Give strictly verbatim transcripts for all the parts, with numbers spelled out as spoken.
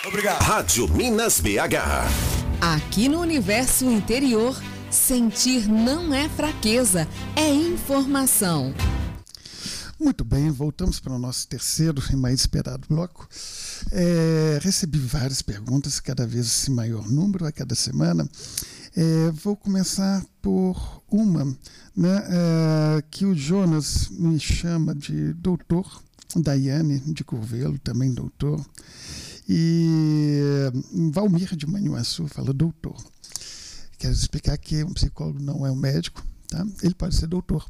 Obrigado. Rádio Minas B H. Aqui no Universo Interior, sentir não é fraqueza, é informação. Muito bem, voltamos para o nosso terceiro e mais esperado bloco. É, recebi várias perguntas, cada vez em maior número a cada semana. É, vou começar por uma, né, é, que o Jonas me chama de doutor, Daiane de Curvelo, também doutor, e Valmir de Manhuaçu fala doutor. Quero explicar que um psicólogo não é um médico, tá? Ele pode ser doutor.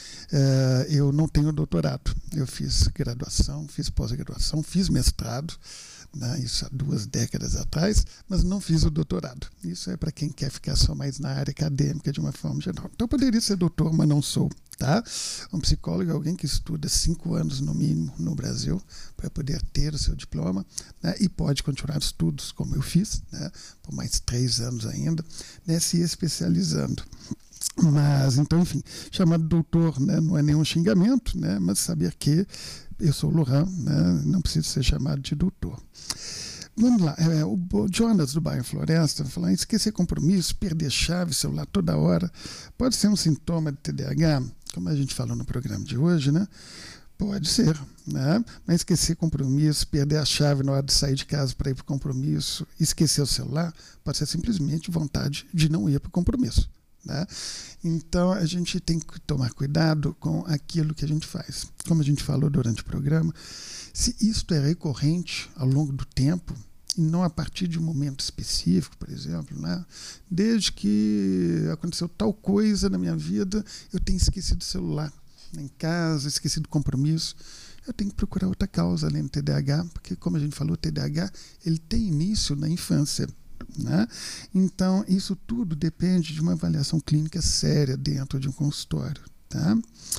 Uh, eu não tenho doutorado, eu fiz graduação, fiz pós-graduação, fiz mestrado, né, isso há duas décadas atrás, mas não fiz o doutorado. Isso é para quem quer ficar só mais na área acadêmica de uma forma geral. Então eu poderia ser doutor, mas não sou. Tá? Um psicólogo é alguém que estuda cinco anos no mínimo no Brasil para poder ter o seu diploma, né, e pode continuar estudos, como eu fiz, né, por mais três anos ainda, né, se especializando. Mas, então, enfim, chamado doutor, né, não é nenhum xingamento, né, mas saber que eu sou Lohan, né, não preciso ser chamado de doutor. Vamos lá, é, o Jonas do bairro Floresta falando: esquecer compromisso, perder chave, celular toda hora, pode ser um sintoma de T D A H, como a gente falou no programa de hoje, né? Pode ser, né? Mas esquecer compromisso, perder a chave na hora de sair de casa para ir para o compromisso, esquecer o celular, pode ser simplesmente vontade de não ir para o compromisso. Né? Então a gente tem que tomar cuidado com aquilo que a gente faz. Como a gente falou durante o programa, se isto é recorrente ao longo do tempo e não a partir de um momento específico, por exemplo, né? Desde que aconteceu tal coisa na minha vida, eu tenho esquecido o celular em casa, esquecido o compromisso, eu tenho que procurar outra causa além do T D A H, porque, como a gente falou, o T D A H ele tem início na infância. Né? Então, isso tudo depende de uma avaliação clínica séria dentro de um consultório. Tá?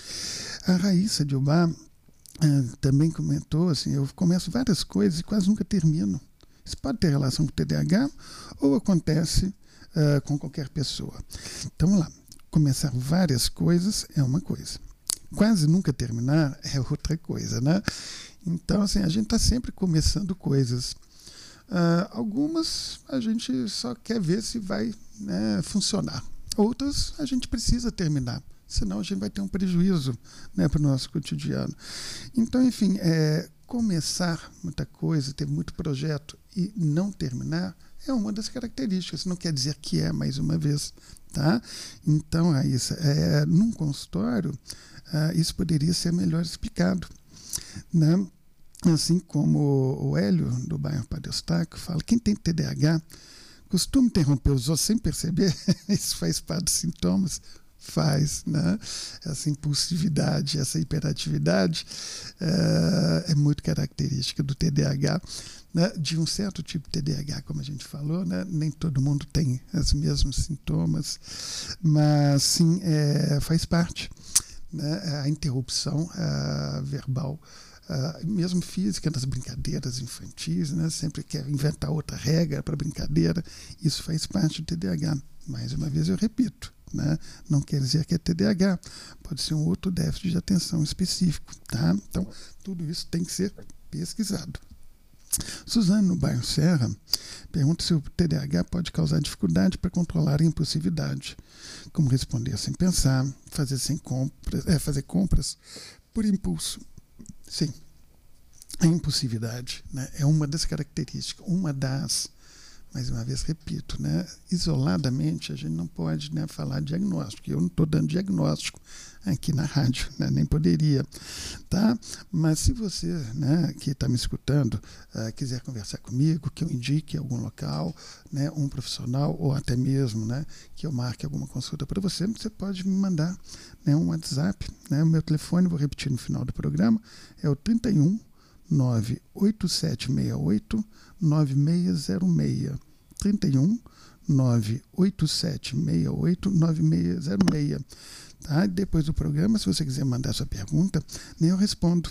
A Raíssa de Ubá uh, também comentou assim: eu começo várias coisas e quase nunca termino. Isso pode ter relação com o T D A H ou acontece uh, com qualquer pessoa. Então, vamos lá. Começar várias coisas é uma coisa. Quase nunca terminar é outra coisa. Né? Então, assim, a gente está sempre começando coisas. Uh, algumas a gente só quer ver se vai, né, funcionar. Outras a gente precisa terminar, senão a gente vai ter um prejuízo, né, para o nosso cotidiano. Então, enfim, é, começar muita coisa, ter muito projeto e não terminar é uma das características. Não quer dizer que é, mais uma vez. Tá? Então, Raíssa, é, num consultório, uh, isso poderia ser melhor explicado. Né? Assim como o Hélio, do bairro Padre Eustáquio, fala: quem tem T D A H costuma interromper os outros sem perceber. Isso faz parte dos sintomas? Faz, né? Essa impulsividade, essa hiperatividade é, é muito característica do T D A H, né? De um certo tipo de T D A H, como a gente falou, né? Nem todo mundo tem os mesmos sintomas, mas sim, é, faz parte, né? A interrupção a verbal, Uh, mesmo física, nas brincadeiras infantis, né? Sempre quer inventar outra regra para brincadeira. Isso faz parte do T D A H. Mais uma vez eu repito, né? Não quer dizer que é T D A H, pode ser um outro déficit de atenção específico. Tá? Então, tudo isso tem que ser pesquisado. Suzane, no bairro Serra, pergunta se o T D A H pode causar dificuldade para controlar a impulsividade, como responder sem pensar, fazer, sem compras, é, fazer compras por impulso. Sim, a impulsividade, né, é uma das características, uma das, mais uma vez repito, né, isoladamente a gente não pode, né, falar diagnóstico. Eu não estou dando diagnóstico aqui na rádio, né, nem poderia. Tá? Mas se você, né, que está me escutando, uh, quiser conversar comigo, que eu indique algum local, né, um profissional, ou até mesmo, né, que eu marque alguma consulta para você, você pode me mandar, né, um WhatsApp. Né, o meu telefone, vou repetir no final do programa, é o trinta e um, nove oito sete seis oito, nove seis zero seis. trinta e um, nove oito sete seis oito, nove seis zero seis. Tá? Depois do programa, se você quiser mandar sua pergunta, nem eu respondo.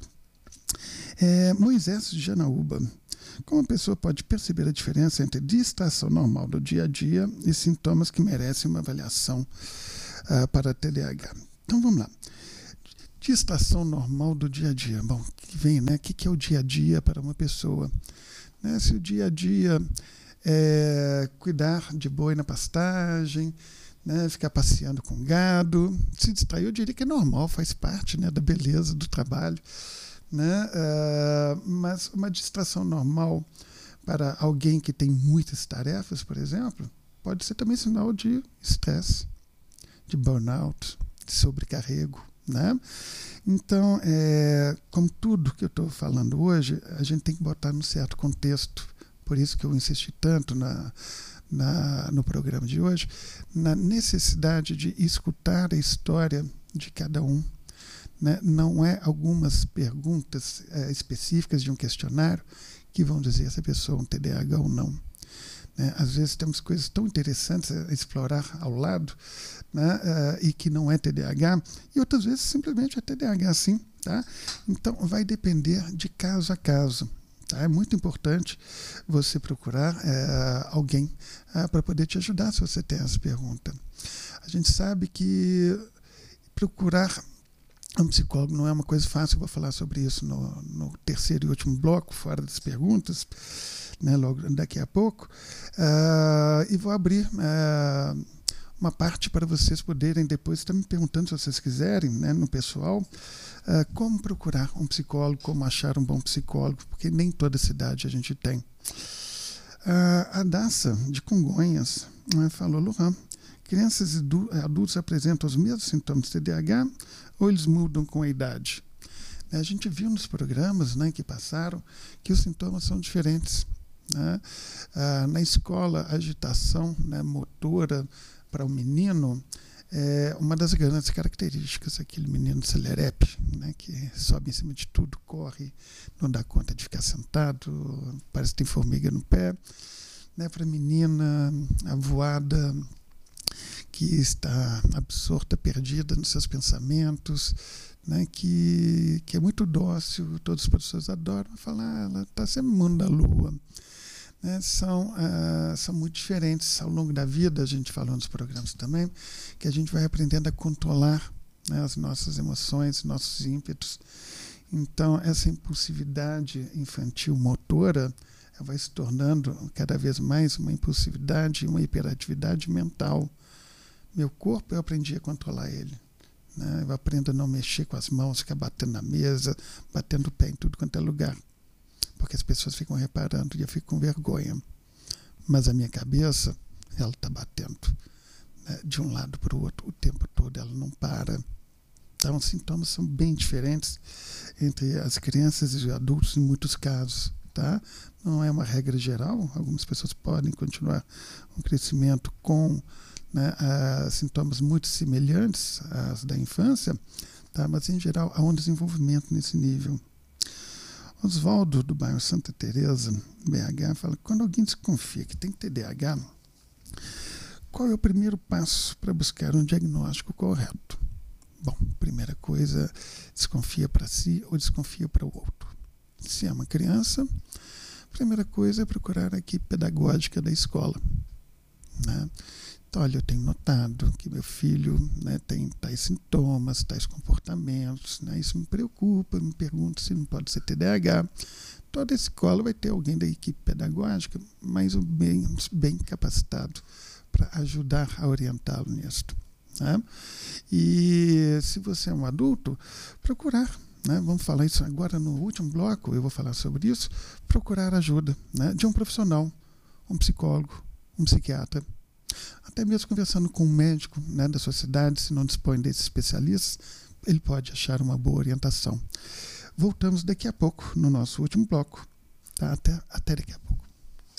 É, Moisés de Janaúba: como a pessoa pode perceber a diferença entre distração normal do dia a dia e sintomas que merecem uma avaliação uh, para T D A H? Então vamos lá. Distração normal do dia a dia. Bom, que vem, né? O que é o dia a dia para uma pessoa? né? Se o dia a dia é cuidar de boi na pastagem, né? Ficar passeando com gado, se distrair, eu diria que é normal, faz parte, né, da beleza do trabalho, né? Uh, mas uma distração normal para alguém que tem muitas tarefas, por exemplo, pode ser também sinal de estresse, de burnout, de sobrecarrego, né? Então, é, como tudo que eu estou falando hoje, a gente tem que botar num certo contexto. Por isso que eu insisti tanto na, na, no programa de hoje, na necessidade de escutar a história de cada um. Né? Não é algumas perguntas é, específicas de um questionário que vão dizer se a pessoa é um T D A H ou não. Né? Às vezes temos coisas tão interessantes a explorar ao lado, né? uh, e que não é T D A H, e outras vezes simplesmente é T D A H sim. Tá? Então vai depender de caso a caso. Tá? É muito importante você procurar uh, alguém uh, para poder te ajudar se você tem essa pergunta. A gente sabe que procurar um psicólogo não é uma coisa fácil, eu vou falar sobre isso no, no terceiro e último bloco, fora das perguntas, né, logo daqui a pouco, uh, e vou abrir uh, uma parte para vocês poderem depois estar me perguntando, se vocês quiserem, né, no pessoal, uh, como procurar um psicólogo, como achar um bom psicólogo, porque nem toda cidade a gente tem. Uh, a Daça, de Congonhas, né, falou, Lohan, crianças e adultos apresentam os mesmos sintomas de T D A H ou eles mudam com a idade? A gente viu nos programas, né, que passaram que os sintomas são diferentes. Né? Ah, na escola, a agitação, né, motora para o menino é uma das grandes características, aquele menino celerepe, né, que sobe em cima de tudo, corre, não dá conta de ficar sentado, parece que tem formiga no pé. Né? Para a menina, a voada, que está absorta, perdida nos seus pensamentos, né, que, que é muito dócil, todos os professores adoram falar, ela está sempre no mundo da lua. Né, são, uh, são muito diferentes ao longo da vida, a gente falou nos programas também, que a gente vai aprendendo a controlar, né, as nossas emoções, nossos ímpetos. Então, essa impulsividade infantil motora vai se tornando cada vez mais uma impulsividade, uma hiperatividade mental. Meu corpo, eu aprendi a controlar ele. Né? Eu aprendo a não mexer com as mãos, ficar batendo na mesa, batendo o pé em tudo quanto é lugar. Porque as pessoas ficam reparando e eu fico com vergonha. Mas a minha cabeça, ela está batendo, né, de um lado para o outro o tempo todo, ela não para. Então, os sintomas são bem diferentes entre as crianças e os adultos em muitos casos. Tá? Não é uma regra geral, algumas pessoas podem continuar um crescimento com, né, uh, sintomas muito semelhantes às da infância, tá? Mas em geral há um desenvolvimento nesse nível. Oswaldo, do bairro Santa Teresa, B H, fala que quando alguém desconfia que tem T D A H, qual é o primeiro passo para buscar um diagnóstico correto? Bom, primeira coisa, desconfia para si ou desconfia para o outro. Se é uma criança, a primeira coisa é procurar a equipe pedagógica da escola. Né? Então, olha, eu tenho notado que meu filho, né, tem tais sintomas, tais comportamentos, né, isso me preocupa, me pergunto se não pode ser T D A H. Toda escola vai ter alguém da equipe pedagógica, mais ou menos bem capacitado para ajudar a orientá-lo nisso. Né? E se você é um adulto, procurar, né, vamos falar isso agora no último bloco, eu vou falar sobre isso, procurar ajuda, né, de um profissional, um psicólogo, um psiquiatra, até mesmo conversando com um médico, né, da sua cidade, se não dispõe desses especialistas, ele pode achar uma boa orientação. Voltamos daqui a pouco no nosso último bloco. Tá? Até, até daqui a pouco.